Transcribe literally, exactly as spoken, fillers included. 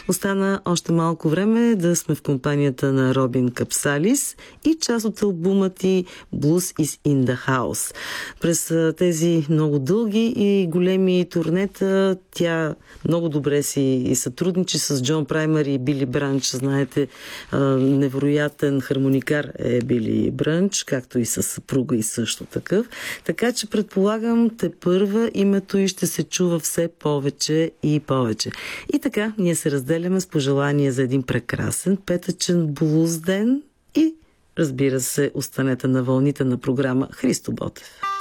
Остана още малко време да сме в компанията на Робин Капсалис и част от албума ти Blues is in the House. През тези много дълги и големи турнета тя много добре си сътрудничи с Джон Праймър и Били Бранч. Знаете, невероятен хармоникар е Били Бранч, както и с съпруга и също такъв. Така че предполагам, те първа името и ще се чува все повече и повече. И така, ние се разделяме с пожелания за един прекрасен петъчен блуз ден и, разбира се, останете на вълните на програма Христо Ботев.